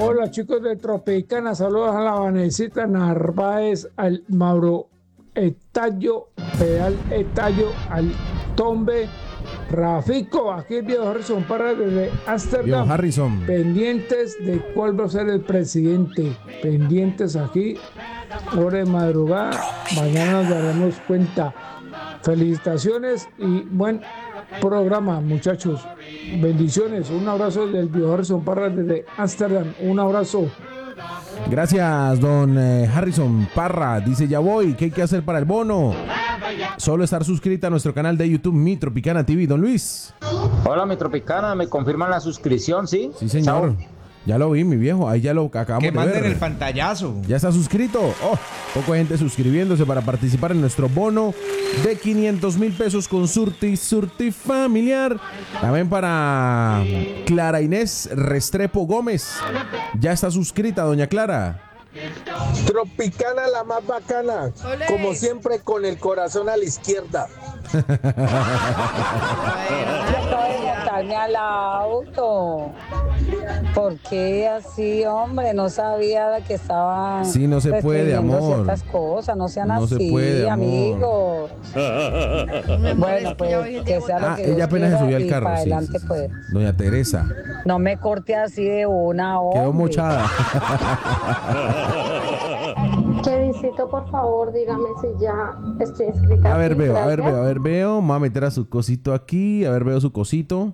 Hola chicos de Tropicana, saludos a la Vanesita Narváez, al Mauro Etayo, Pedal Etayo, al Tombe, Rafico, aquí el viejo Harrison Parra desde Ámsterdam. Viejo Harrison. Pendientes de cuál va a ser el presidente. Pendientes aquí, hora de madrugada. Mañana nos daremos cuenta. Felicitaciones y buen programa, muchachos. Bendiciones. Un abrazo del viejo Harrison Parra desde Ámsterdam. Un abrazo. Gracias, don Harrison Parra. Dice, ya voy, ¿qué hay que hacer para el bono? Solo estar suscrita a nuestro canal de YouTube, Mi Tropicana TV. Don Luis. Hola, Mi Tropicana, ¿me confirman la suscripción, sí? Sí, señor. Chao. Ya lo vi, mi viejo. Ahí ya lo acabamos de ver. Que manden el pantallazo. Ya está suscrito. Oh, poco gente suscribiéndose para participar en nuestro bono de 500,000 pesos con Surti familiar. También para Clara Inés Restrepo Gómez. Ya está suscrita, doña Clara. Tropicana, la más bacana. ¡Olé! Como siempre, con el corazón a la izquierda. Yo acabo de montarme al auto. ¿Por qué así, hombre? No sabía que estaban. Sí, no se puede, amor. Ciertas cosas, no sean no así, se puede, amigos. Bueno, pues que sea lo que ella apenas se subió al carro. Para sí, adelante, sí. pues. Doña Teresa. No me corte así de una hora. Quedó mochada. Kevincito, por favor, dígame si ya estoy inscrita. A ver, veo. Me voy a meter a su cosito aquí. A ver, veo su cosito.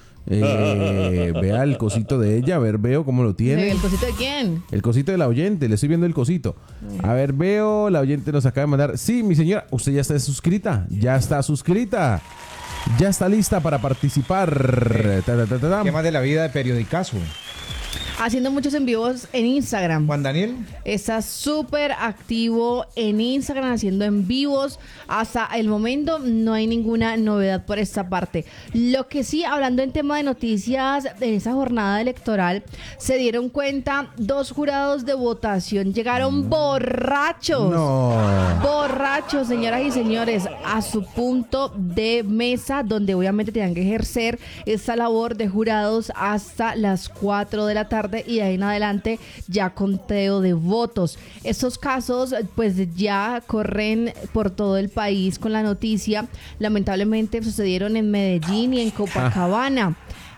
Vea el cosito de ella. A ver, veo cómo lo tiene. ¿El cosito de quién? El cosito de la oyente. Le estoy viendo el cosito. A ver, veo. La oyente nos acaba de mandar. Sí, mi señora. Usted ya está suscrita. Ya está suscrita. Ya está lista para participar. ¿Qué más de la vida de periodicazo? Haciendo muchos en vivos en Instagram. Juan Daniel. Está súper activo en Instagram haciendo en vivos. Hasta el momento no hay ninguna novedad por esta parte. Lo que sí, hablando en tema de noticias, en esa jornada electoral se dieron cuenta 2 jurados de votación. Llegaron borrachos. No. Borrachos, señoras y señores, a su punto de mesa, donde obviamente tenían que ejercer esta labor de jurados hasta las 4 de la tarde y de ahí en adelante ya conteo de votos. Estos casos pues ya corren por todo el país con la noticia. Lamentablemente sucedieron en Medellín y en Copacabana.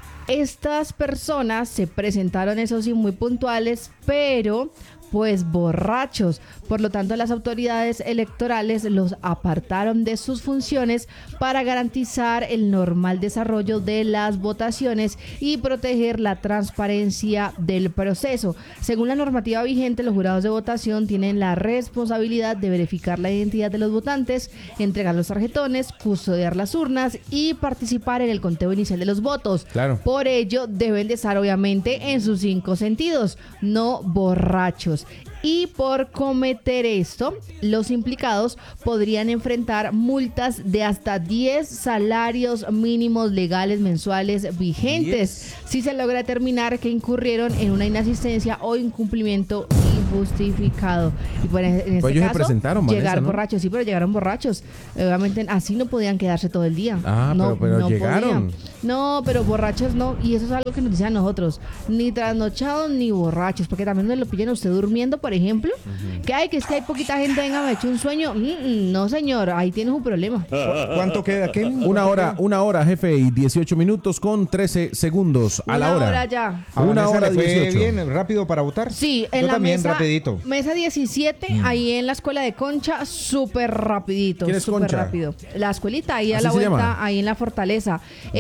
Estas personas se presentaron, eso sí, muy puntuales, pero pues borrachos. Por lo tanto, las autoridades electorales los apartaron de sus funciones para garantizar el normal desarrollo de las votaciones y proteger la transparencia del proceso. Según la normativa vigente, los jurados de votación tienen la responsabilidad de verificar la identidad de los votantes, entregar los tarjetones, custodiar las urnas y participar en el conteo inicial de los votos. Claro. Por ello, deben de estar obviamente en sus 5 sentidos, no borrachos. Y por cometer esto, los implicados podrían enfrentar multas de hasta 10 salarios mínimos legales mensuales vigentes si se logra determinar que incurrieron en una inasistencia o incumplimiento injustificado. Y pues en este ellos caso, se presentaron, llegar Vanessa, ¿no? borrachos, sí, pero llegaron borrachos. Obviamente así no podían quedarse todo el día. Pero no llegaron. podían. No, pero borrachos no. Y eso es algo que nos dicen a nosotros. Ni trasnochados ni borrachos. Porque también nos lo pillan a usted durmiendo, por ejemplo. Que hay poquita gente, venga, me echo un sueño. No, señor, ahí tienes un problema. ¿Cuánto queda? ¿Qué? Una hora, jefe, y 18 minutos con 13 segundos a la hora. Una hora ya. Una hora le fue 18. bien, rápido para votar. Sí, en yo la también, mesa, rapidito. Mesa 17, ahí en la escuela de Concha, súper rapidito. ¿Quién es súper Concha? rápido. La escuelita, ahí a ¿Así la se vuelta, llama? ahí en la Fortaleza.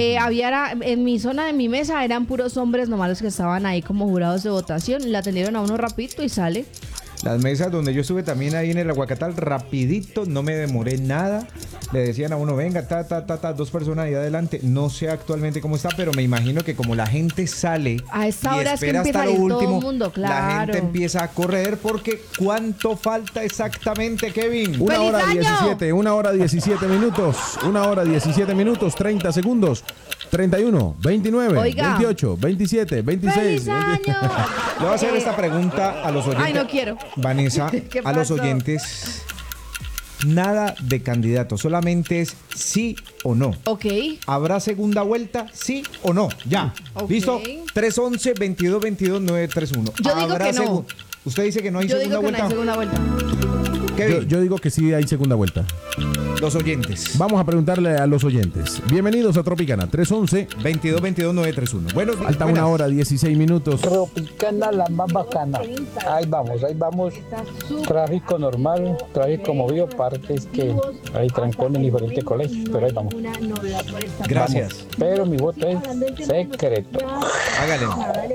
En mi zona de mi mesa eran puros hombres nomás los que estaban ahí como jurados de votación. La atendieron a uno rapidito y sale. Las mesas donde yo estuve también ahí en el Aguacatal, rapidito, no me demoré nada. Le decían a uno, venga, 2 personas ahí adelante. No sé actualmente cómo está, pero me imagino que como la gente sale a esta y hora es que espera empieza hasta a lo ir todo último, el mundo, la claro. gente empieza a correr porque ¿cuánto falta exactamente, Kevin? Una ¡Feliz hora año! 17, 1 hora 17 minutos. 1 hora 17 minutos, 30 segundos. 31, 29, Oiga. 28, 27, 26. ¡Feliz año! Le voy a hacer esta pregunta a los oyentes. Ay, no quiero. Vanessa, ¿Qué a los pasó? oyentes. nada de candidato, solamente es sí o no. Ok. ¿Habrá segunda vuelta? ¿Sí o no? Ya. Ok. ¿Listo? 311-2222-931. Yo digo que no. ¿Usted dice que no hay Yo segunda digo que vuelta? no hay segunda vuelta. Kevin, Yo digo que sí hay segunda vuelta. los oyentes. Vamos a preguntarle a los oyentes. Bienvenidos a Tropicana 311. 2222-931. Bueno, Falta una hora, 16 minutos. Tropicana la más bacana. Ahí vamos. Tráfico normal, tráfico movido, partes que hay trancones en diferentes colegios, pero ahí vamos. Gracias. Vamos. Pero mi voto es secreto. Hágale.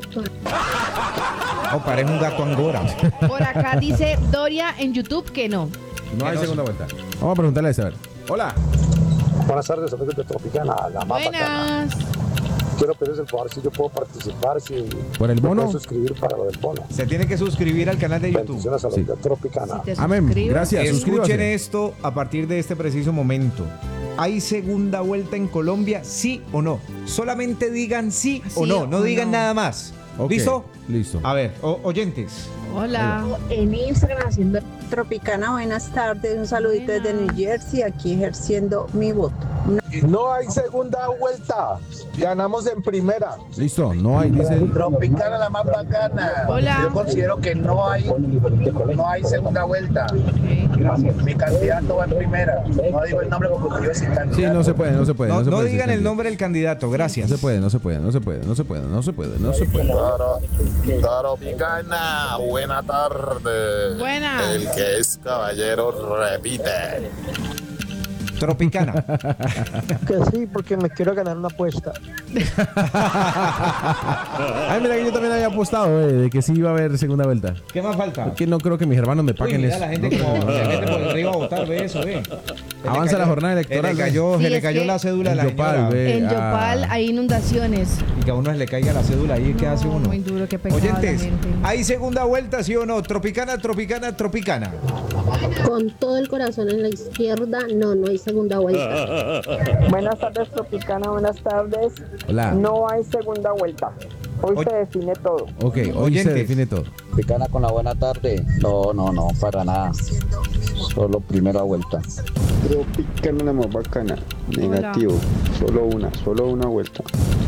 Oh, parece un gato angora. Por acá dice Doria en YouTube que no. No hay segunda vuelta. Vamos a preguntarle a Isabel. Hola. Buenas tardes, amigos de Tropicana, la más bacana. Buenas. Quiero pedirles el favor si yo puedo participar, si ¿Por el me bono? puedo suscribir para lo del bono. Se tiene que suscribir al canal de YouTube. Bendiciones a los de Tropicana. Si te Amén. suscribes. Gracias. Escuchen Suscríbase. esto a partir de este preciso momento. ¿Hay segunda vuelta en Colombia? ¿Sí o no? Solamente digan sí o Sí no. o No digan no. nada más. Ok, ¿Listo? Listo. A ver, oyentes. Hola. En Instagram haciendo Tropicana, buenas tardes, un saludito desde New Jersey, aquí ejerciendo mi voto. No hay segunda vuelta. Ganamos en primera. Listo. No hay, dice. Tropicana la más bacana. Hola. Yo considero que no hay segunda vuelta. Mi candidato va en primera. No digo el nombre porque yo soy candidato. Sí, no se puede. No, se puede digan decir el candidato. nombre del candidato, gracias. No se puede. Tropicana, buena tarde. Buenas. El que es caballero repite. Tropicana. Que sí, porque me quiero ganar una apuesta. Ay, mira que yo también había apostado de que sí iba a haber segunda vuelta. ¿Qué más falta? Porque no creo que mis hermanos me Uy, paguen mira eso. la gente No que creo. se mete por arriba a votar, ve eso, ve. Avanza la jornada electoral, Se le Sí, cayó es la que cédula a la en Yopal, señora. ve. En Ah. Yopal hay inundaciones. Y que a uno se le caiga la cédula ahí, ¿qué hace uno? Muy duro, qué pecado. Oyentes, la gente. ¿hay segunda vuelta, sí o no? Tropicana. Con todo el corazón en la izquierda, no hay segunda vuelta. Buenas tardes, Tropicana, buenas tardes. Hola. No hay segunda vuelta. Hoy Oye. se define todo. Ok, hoy Oyentes. se define todo. Tropicana con la buena tarde. No, para nada. Solo primera vuelta. Tropicana la más bacana. Negativo. Solo una vuelta.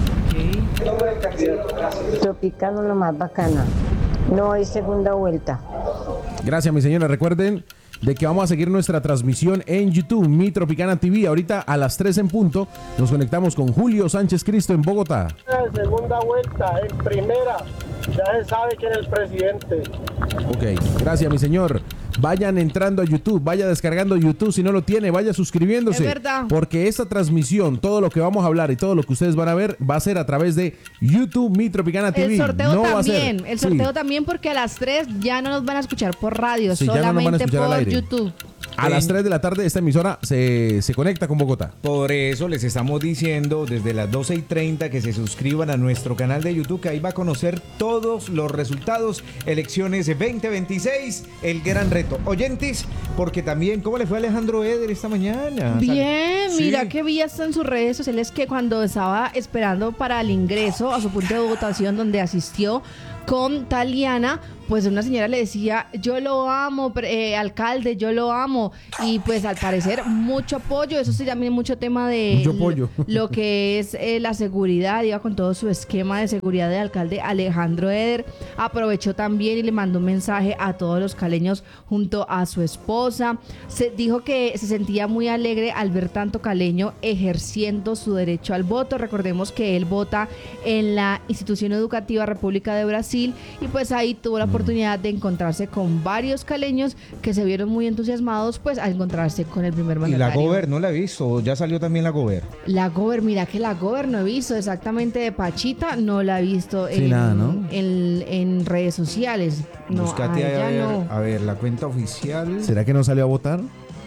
Tropicano la más bacana. No hay segunda vuelta. Gracias, mi señora. Recuerden de que vamos a seguir nuestra transmisión en YouTube, Mi Tropicana TV. Ahorita a las 3 en punto nos conectamos con Julio Sánchez Cristo en Bogotá. Segunda vuelta, en primera. Ya se sabe quién es el presidente. Ok, gracias, mi señor. Vayan entrando a YouTube, vaya descargando YouTube. Si no lo tiene, vaya suscribiéndose. Es verdad. Porque esta transmisión, todo lo que vamos a hablar y todo lo que ustedes van a ver, va a ser a través de YouTube, Mi Tropicana TV. El sorteo No va a ser- también. El sorteo Sí. también porque a las 3 ya no nos van a escuchar por radio, Sí, ya no nos van a solamente escuchar al por aire. YouTube. A las 3 de la tarde esta emisora se conecta con Bogotá. Por eso les estamos diciendo desde las 12:30 que se suscriban a nuestro canal de YouTube, que ahí va a conocer todos los resultados. Elecciones 2026, el gran reto. Oyentes, porque también, ¿cómo le fue a Alejandro Eder esta mañana? Bien, Sí. mira que vi hasta en sus redes sociales que cuando estaba esperando para el ingreso a su punto de votación donde asistió con Taliana, pues una señora le decía, yo lo amo, alcalde, yo lo amo. Y pues al parecer mucho apoyo, eso sí también mucho tema de Mucho apoyo. lo que es la seguridad, iba con todo su esquema de seguridad del alcalde Alejandro Eder. Aprovechó también y le mandó un mensaje a todos los caleños junto a su esposa. Dijo que se sentía muy alegre al ver tanto caleño ejerciendo su derecho al voto. Recordemos que él vota en la institución educativa República de Brasil y pues ahí tuvo la oportunidad de encontrarse con varios caleños que se vieron muy entusiasmados pues al encontrarse con el primer Y mandatario. la Gober, no la he visto, ya salió también la Gober. La Gober, mira que la Gober no he visto exactamente de Pachita, no la he visto Sí, nada, ¿no? en redes sociales. No, Búscate a ella a ver, no. a ver, la cuenta oficial. ¿Será que no salió a votar?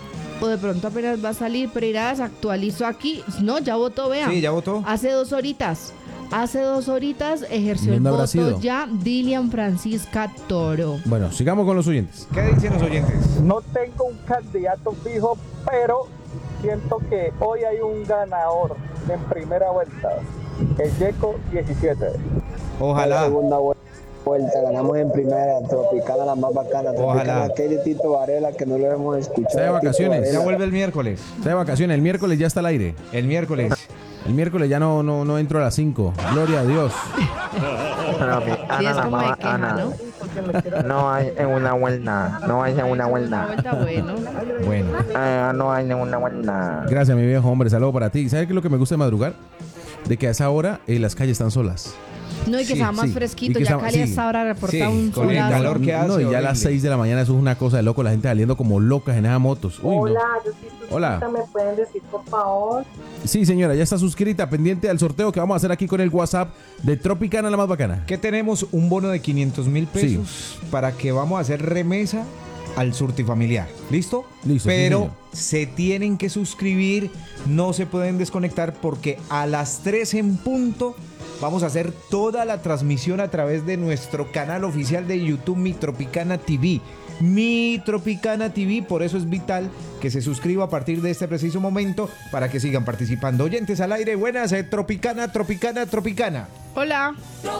O de pronto apenas va a salir, pero irás, actualizo aquí. No, ya votó, vea. Sí, ya votó. Hace 2 horitas. Hace 2 horitas ejerció el ¿Dónde habrá voto sido? ya Dilian Francisca Toro. Bueno, sigamos con los oyentes. ¿Qué dicen los oyentes? No tengo un candidato fijo, pero siento que hoy hay un ganador en primera vuelta. El Yeco 17. Ojalá. Segunda vuelta vuelta, ganamos en primera, Tropicana la más bacana. Ojalá. Tropicana aquel Tito Varela que no lo hemos escuchado. Está de vacaciones. Ya vuelve el miércoles. Está de vacaciones. El miércoles ya está al aire. El miércoles. El miércoles ya no entro a las 5. Gloria a Dios. Sí, es como de queja, ¿no? No hay en una vuelta. No hay en una vuelta. Bueno. No hay en una vuelta. Gracias, mi viejo hombre. Saludo para ti. ¿Sabes qué es lo que me gusta de madrugar? De que a esa hora las calles están solas. No, y que sea más fresquito. Ya Cali a esa hora reporta un con el solazo. calor que hace. No, y ya a las 6 de la mañana eso es una cosa de loco. La gente saliendo como locas en esas motos. Uy, Hola, no. yo soy suscrita, Hola. ¿me pueden decir por favor? Sí, señora, ya está suscrita, pendiente al sorteo que vamos a hacer aquí con el WhatsApp de Tropicana la más bacana. ¿Qué tenemos? Un bono de 500,000 pesos para que vamos a hacer remesa al surtifamiliar. ¿Listo? Listo. Pero sí, se tienen que suscribir, no se pueden desconectar porque a las 3 en punto vamos a hacer toda la transmisión a través de nuestro canal oficial de YouTube, Mi Tropicana TV. Mi Tropicana TV, por eso es vital que se suscriba a partir de este preciso momento para que sigan participando. Oyentes al aire, buenas, Tropicana. Hola.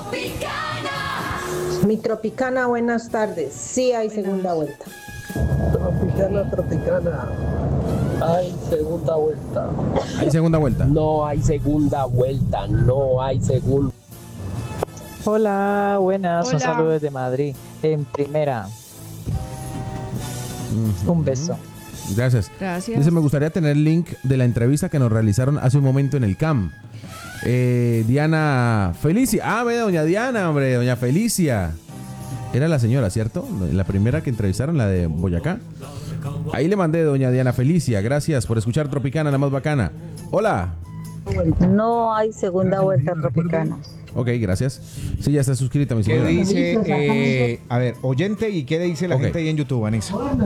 Mi Tropicana, buenas tardes. Sí hay segunda vuelta. Tropicana. Hay segunda vuelta. ¿Hay segunda vuelta? No hay segunda vuelta, no hay segunda. Hola, buenas, Hola. un saludo desde Madrid, en primera. Un beso. Gracias. Gracias. Dice, me gustaría tener el link de la entrevista que nos realizaron hace un momento en el CAM. Diana Felicia. Ah, ve, doña Diana, hombre, doña Felicia. Era la señora, ¿cierto? La primera que entrevistaron, la de Boyacá. Ahí le mandé, doña Diana Felicia. Gracias por escuchar Tropicana, la más bacana. Hola. No hay segunda vuelta, Tropicana. Ok, gracias. Sí, ya está suscrita, mi ¿Qué señora. dice, a ver, oyente, y qué dice la gente ahí en YouTube, Vanessa? No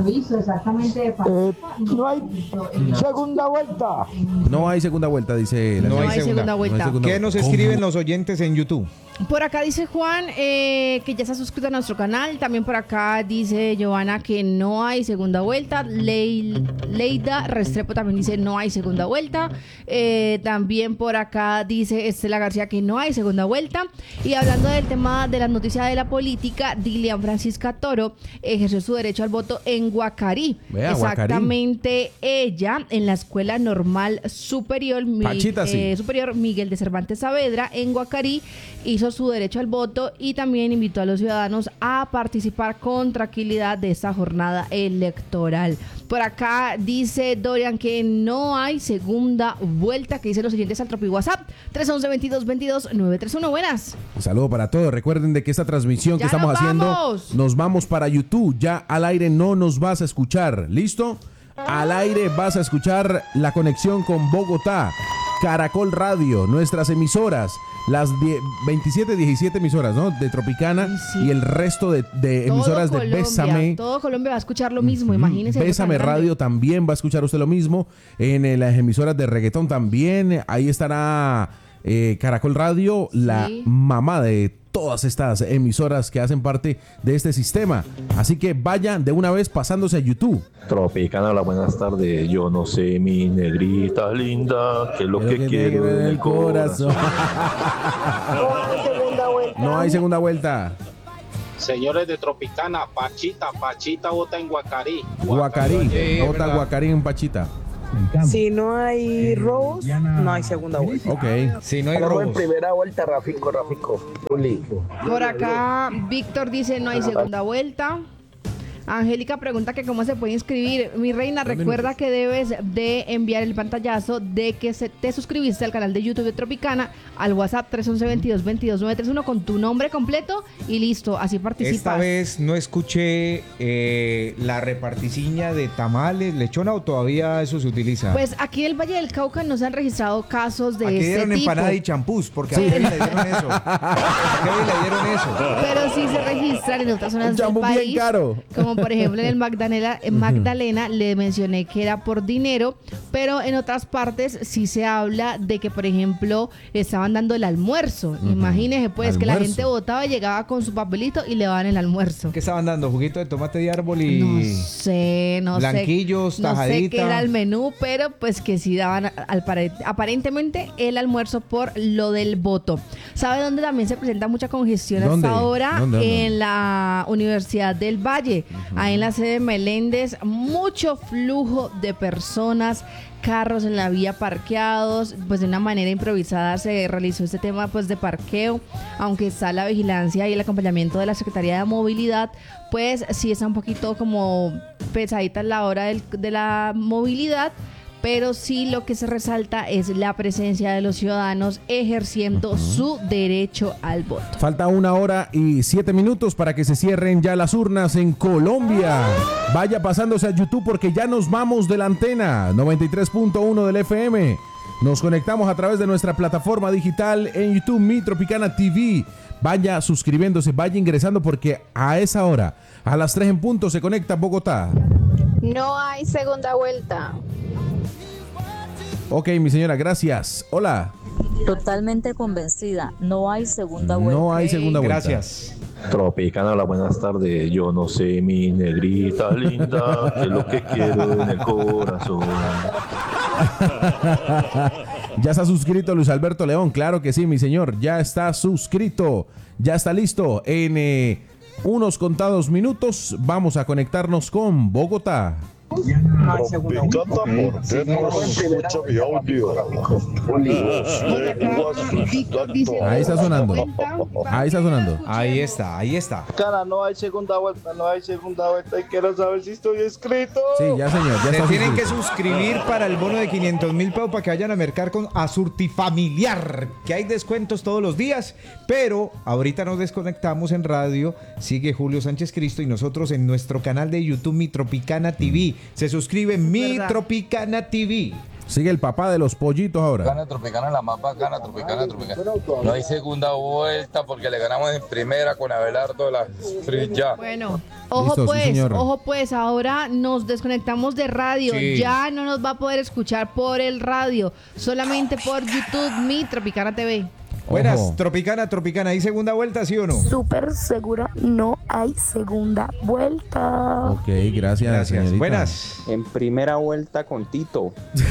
hay segunda vuelta. No hay segunda vuelta, dice la No señora. hay segunda vuelta. No hay segunda ¿Qué nos vuelta. escriben ¿Cómo? los oyentes en YouTube? Por acá dice Juan que ya está suscrito a nuestro canal. También por acá dice Giovanna que no hay segunda vuelta. Leida Restrepo también dice no hay segunda vuelta. También por acá dice Estela García que no hay segunda vuelta. Y hablando del tema de las noticias de la política, Dilian Francisca Toro ejerció su derecho al voto en Guacarí. Vea, Exactamente, ella en la Escuela Normal Superior, Pachita, sí. Superior Miguel de Cervantes Saavedra en Guacarí hizo su derecho al voto y también invitó a los ciudadanos a participar con tranquilidad de esta jornada electoral. Por acá dice Dorian que no hay segunda vuelta, que dicen los siguientes al Tropi WhatsApp 311-2222-931. Buenas. Un saludo para todos. Recuerden de que esta transmisión ¡Ya que estamos nos haciendo, vamos! nos vamos para YouTube. Ya al aire no nos vas a escuchar. ¿Listo? Al aire vas a escuchar la conexión con Bogotá, Caracol Radio, nuestras emisoras, las 27, 17 emisoras, ¿no? De Tropicana y el resto de emisoras de Colombia, Bésame. todo Colombia va a escuchar lo mismo, imagínense. algo Bésame tan grande. Radio también va a escuchar usted lo mismo. En las emisoras de reggaetón también. Ahí estará Caracol Radio, la mamá de todas estas emisoras que hacen parte de este sistema. Así que vayan de una vez pasándose a YouTube. Tropicana, hola, buenas tardes. Yo no sé, mi negrita linda, qué es lo que quiero en el corazón. No hay segunda vuelta. Señores de Tropicana, Pachita vota en Guacarí. Guacarí, vota Guacarí en Pachita. Si no hay robos, no hay segunda vuelta. Ok. Si no hay Vamos en robos. primera vuelta, Rafico. Uli. Por acá, Víctor dice no hay segunda vuelta. Angélica pregunta que cómo se puede inscribir. Mi reina, recuerda que debes de enviar el pantallazo de que te suscribiste al canal de YouTube de Tropicana al WhatsApp 311-2222-931 con tu nombre completo y listo, así participas. Esta vez no escuché la reparticiña de tamales, lechona, o todavía eso se utiliza. Pues aquí en el Valle del Cauca no se han registrado casos de Aquí este dieron tipo. empanada y champús, porque a Kevin le dieron eso. A Kevin le dieron eso. Pero sí se registran en otras zonas del champú bien país, caro. como por ejemplo en Magdalena le mencioné que era por dinero, pero en otras partes sí se habla de que, por ejemplo, estaban dando el almuerzo. Imagínese pues que la gente votaba y llegaba con su papelito y le daban el almuerzo. ¿Qué estaban dando? ¿Juguito de tomate de árbol y no sé, blanquillos, tajadita? No sé qué era el menú, pero pues que sí daban aparentemente el almuerzo por lo del voto. ¿Sabe dónde también se presenta mucha congestión hasta ahora? En la Universidad del Valle, ahí en la sede Meléndez, mucho flujo de personas, carros en la vía parqueados, pues de una manera improvisada se realizó este tema pues de parqueo, aunque está la vigilancia y el acompañamiento de la Secretaría de Movilidad, pues sí está un poquito como pesadita la hora de la movilidad, pero sí lo que se resalta es la presencia de los ciudadanos ejerciendo su derecho al voto. Falta 1 hora y 7 minutos para que se cierren ya las urnas en Colombia. Vaya pasándose a YouTube porque ya nos vamos de la antena 93.1 del FM. Nos conectamos a través de nuestra plataforma digital en YouTube, Mi Tropicana TV. Vaya suscribiéndose, vaya ingresando porque a esa hora, a las 3 en punto, se conecta Bogotá. No hay segunda vuelta. Ok, mi señora, gracias. Hola. Totalmente convencida. No hay segunda vuelta. No hay segunda vuelta. Gracias. Tropicana, hola, buenas tardes. Yo no sé, mi negrita linda, que es lo que quiero en el corazón. Ya está suscrito Luis Alberto León, claro que sí, mi señor. Ya está suscrito. Ya está listo. En unos contados minutos vamos a conectarnos con Bogotá. Ahí está sonando. Ahí está sonando. Ahí está, ahí está. Cara, no hay segunda vuelta, y quiero saber si estoy inscrito. Sí, ya señor, ya Se está tienen suscrito. que suscribir para el bono de 500.000 pesos para que vayan a mercar con Asurtifamiliar, que hay descuentos todos los días, pero ahorita nos desconectamos en radio, sigue Julio Sánchez Cristo y nosotros en nuestro canal de YouTube Mi Tropicana TV. Se suscribe Mi Tropicana TV. Sigue el papá de los pollitos ahora. Tropicana, la más bacana, Tropicana. No hay segunda vuelta porque le ganamos en primera con Abelardo de la Frilla. Bueno, ojo Listo, sí, pues, señor. ojo pues, ahora nos desconectamos de radio, Sí. ya no nos va a poder escuchar por el radio, solamente por YouTube, Mi Tropicana TV. Buenas, Ojo. Tropicana, ¿hay segunda vuelta, sí o no? Súper segura, no hay segunda vuelta. Ok, gracias, señorita. Buenas. En primera vuelta con Tito.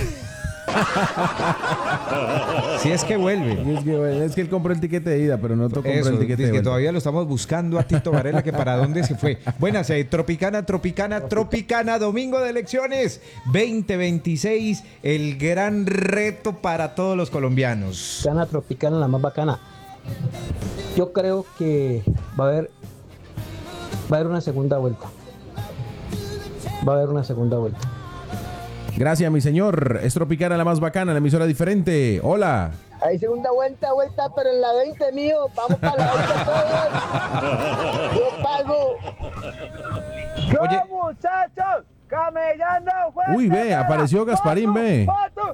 Si es que vuelve. Es que él compró el tiquete de ida, pero no compró Eso, el tiquete es de que vuelta. todavía lo estamos buscando a Tito Varela, que para dónde se fue. Buenas, Tropicana, domingo de elecciones 2026, el gran reto para todos los colombianos. Gana Tropicana, la más bacana. Yo creo que va a haber una segunda vuelta. Va a haber una segunda vuelta. Gracias, mi señor. Es Tropicana, la más bacana, la emisora diferente. Hola. Hay segunda vuelta, pero en la 20 mío. Vamos para la 20 todos. Yo pago. Oye. Muchachos, camellando. Uy, ve, apareció Gasparín, ve.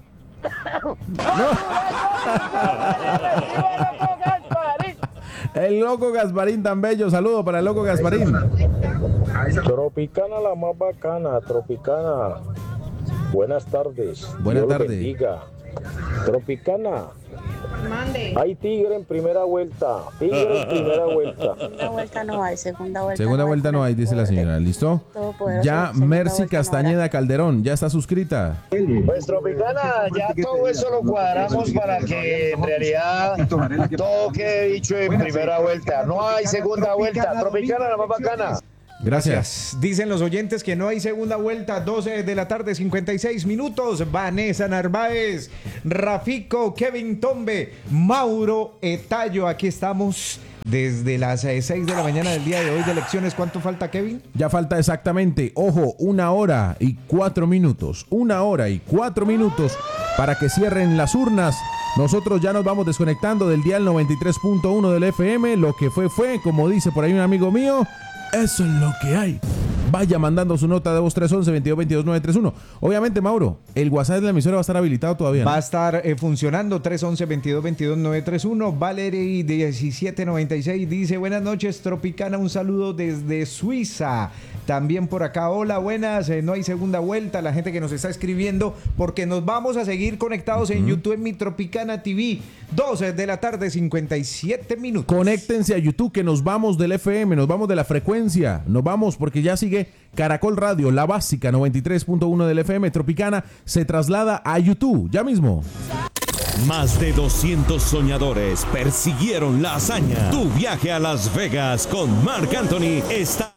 El loco Gasparín tan bello. Saludo para el loco Gasparín. Tropicana, la más bacana, Tropicana. Buenas tardes. Buenas Dios los tardes. bendiga. Tropicana. Mande. Hay tigre en primera vuelta. Tigre en primera vuelta. Segunda vuelta no hay, segunda vuelta. Segunda vuelta no hay, dice la señora. ¿Listo? Todopoderoso, Ya segunda Mercy vuelta no Castañeda Calderón, ya está suscrita. Pues Tropicana, ya todo eso lo cuadramos para que en realidad todo quede dicho en primera vuelta. No hay segunda vuelta. Tropicana, la más bacana. Gracias. Dicen los oyentes que no hay segunda vuelta. 12 de la tarde, 56 minutos. Vanessa Narváez, Rafico, Kevin Tombe, Mauro Etayo. Aquí estamos desde las 6 de la mañana del día de hoy de elecciones. ¿Cuánto falta, Kevin? Ya falta exactamente, ojo, 1 hora y 4 minutos. 1 hora y 4 minutos para que cierren las urnas. Nosotros ya nos vamos desconectando del dial 93.1 del FM. Lo que fue, como dice por ahí un amigo mío. Eso es lo que hay. Vaya mandando su nota de voz 311-2222-931. Obviamente, Mauro, el WhatsApp de la emisora va a estar habilitado todavía, ¿no? Va a estar funcionando 311-2222-931. Valerie 1796 dice: buenas noches, Tropicana, un saludo desde Suiza. también por acá. Hola, buenas, no hay segunda vuelta. La gente que nos está escribiendo, porque nos vamos a seguir conectados en YouTube, en Mi Tropicana TV. 12 de la tarde, 57 minutos. Conéctense a YouTube, que nos vamos del FM, nos vamos de la frecuencia, nos vamos porque ya sigue Caracol Radio, la básica 93.1 del FM. Tropicana se traslada a YouTube, ya mismo. Más de 200 soñadores persiguieron la hazaña. Tu viaje a Las Vegas con Marc Anthony está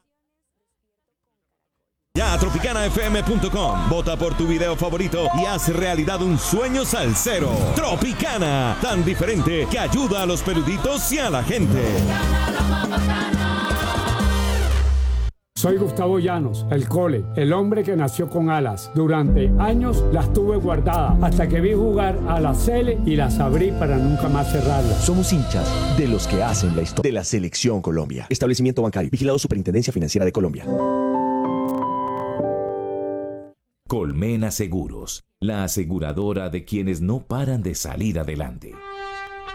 ya a tropicanafm.com. Vota por tu video favorito y haz realidad un sueño salsero. Tropicana, tan diferente que ayuda a los peluditos y a la gente. Soy Gustavo Llanos, el Cole, el hombre que nació con alas. Durante años las tuve guardadas hasta que vi jugar a la Sele y las abrí para nunca más cerrarlas. Somos hinchas de los que hacen la historia de la Selección Colombia. Establecimiento bancario, vigilado Superintendencia Financiera de Colombia. Colmena Seguros, la aseguradora de quienes no paran de salir adelante.